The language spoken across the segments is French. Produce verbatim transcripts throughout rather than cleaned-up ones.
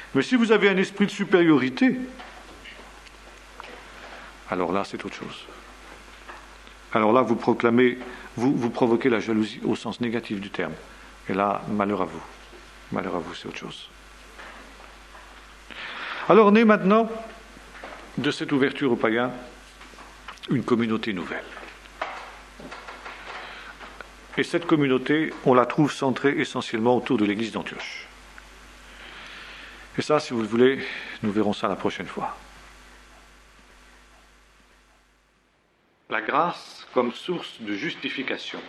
Mais si vous avez un esprit de supériorité, alors là, c'est autre chose. Alors là, vous proclamez, vous, vous provoquez la jalousie au sens négatif du terme. Et là, malheur à vous. Malheur à vous, c'est autre chose. Alors naît maintenant, de cette ouverture aux païens, une communauté nouvelle. Et cette communauté, on la trouve centrée essentiellement autour de l'église d'Antioche. Et ça, si vous le voulez, nous verrons ça la prochaine fois. La grâce comme source de justification.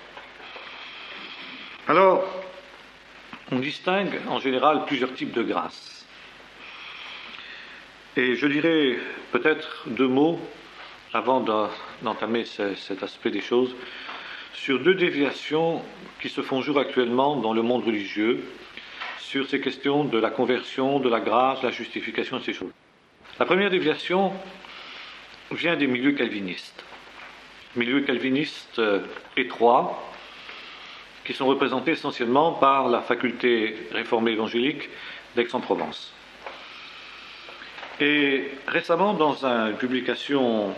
Alors, on distingue en général plusieurs types de grâce. Et je dirais peut-être deux mots, avant d'entamer cet aspect des choses, sur deux déviations qui se font jour actuellement dans le monde religieux, sur ces questions de la conversion, de la grâce, de la justification de ces choses. La première déviation vient des milieux calvinistes. Milieux calvinistes euh, étroits, qui sont représentés essentiellement par la faculté réformée évangélique d'Aix-en-Provence. Et récemment, dans une publication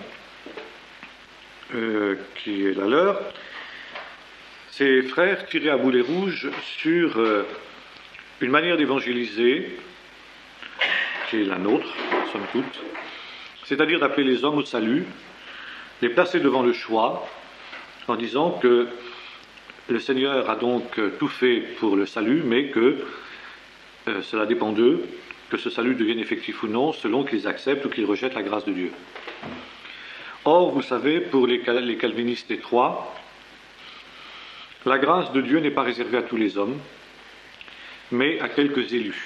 euh, qui est la leur, ces frères tiraient à boulet rouge sur euh, une manière d'évangéliser, qui est la nôtre, somme toute, c'est-à-dire d'appeler les hommes au salut, les placer devant le choix, en disant que le Seigneur a donc tout fait pour le salut, mais que euh, cela dépend d'eux, que ce salut devienne effectif ou non, selon qu'ils acceptent ou qu'ils rejettent la grâce de Dieu. Or, vous savez, pour les, cal- les calvinistes étroits, la grâce de Dieu n'est pas réservée à tous les hommes, mais à quelques élus.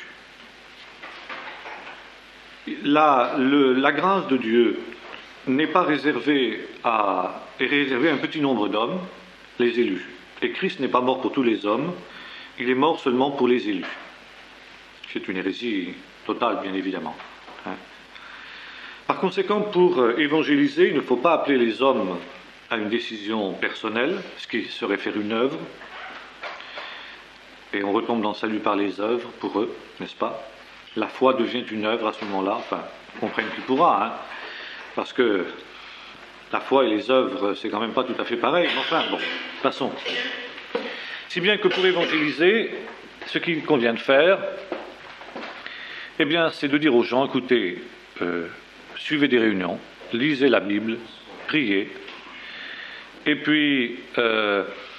La, le, la grâce de Dieu n'est pas réservée à, est réservée à un petit nombre d'hommes, les élus. Et Christ n'est pas mort pour tous les hommes, il est mort seulement pour les élus. C'est une hérésie totale, bien évidemment. Hein. Par conséquent, pour évangéliser, il ne faut pas appeler les hommes à une décision personnelle, ce qui serait faire une œuvre. Et on retombe dans le salut par les œuvres, pour eux, n'est-ce pas? La foi devient une œuvre à ce moment-là, enfin, comprenne qui pourra, hein, parce que la foi et les œuvres, c'est quand même pas tout à fait pareil, mais enfin, bon, passons. Si bien que pour évangéliser, ce qu'il convient de faire, eh bien, c'est de dire aux gens, écoutez, euh, suivez des réunions, lisez la Bible, priez, et puis euh,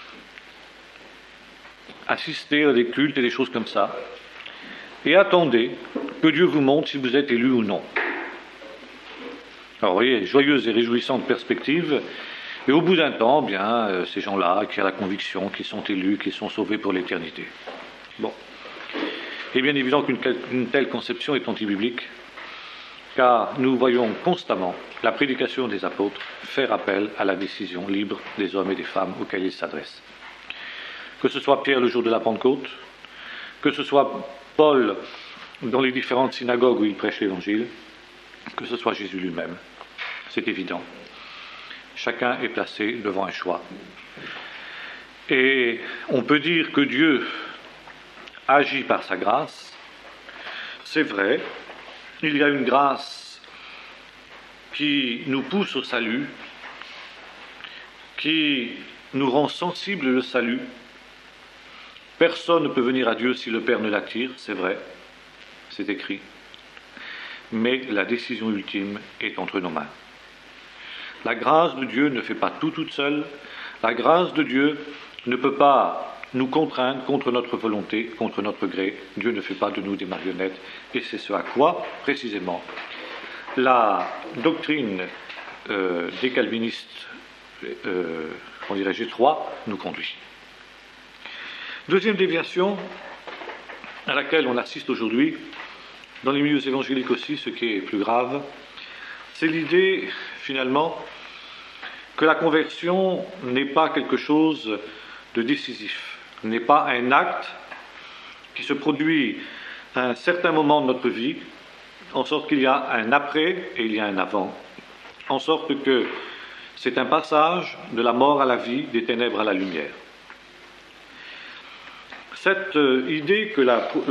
assistez à des cultes et des choses comme ça, et attendez que Dieu vous montre si vous êtes élu ou non. Alors, vous voyez, joyeuse et réjouissante perspective, et au bout d'un temps, bien, euh, ces gens-là qui ont la conviction qu'ils sont élus, qu'ils sont sauvés pour l'éternité. Bon. Il est bien évident qu'une une telle conception est antibiblique, car nous voyons constamment la prédication des apôtres faire appel à la décision libre des hommes et des femmes auxquels ils s'adressent. Que ce soit Pierre le jour de la Pentecôte, que ce soit Paul dans les différentes synagogues où il prêche l'Évangile, que ce soit Jésus lui-même, c'est évident. Chacun est placé devant un choix. Et on peut dire que Dieu agit par sa grâce, c'est vrai, il y a une grâce qui nous pousse au salut, qui nous rend sensibles le salut. Personne ne peut venir à Dieu si le Père ne l'attire, c'est vrai, c'est écrit. Mais la décision ultime est entre nos mains. La grâce de Dieu ne fait pas tout toute seule. La grâce de Dieu ne peut pas nous contraindre contre notre volonté, contre notre gré. Dieu ne fait pas de nous des marionnettes. Et c'est ce à quoi, précisément, la doctrine euh, des calvinistes, euh, on dirait G trois, nous conduit. Deuxième déviation à laquelle on assiste aujourd'hui, dans les milieux évangéliques aussi, ce qui est plus grave, c'est l'idée, finalement, que la conversion n'est pas quelque chose de décisif, n'est pas un acte qui se produit à un certain moment de notre vie, en sorte qu'il y a un après et il y a un avant, en sorte que c'est un passage de la mort à la vie, des ténèbres à la lumière. Cette idée que la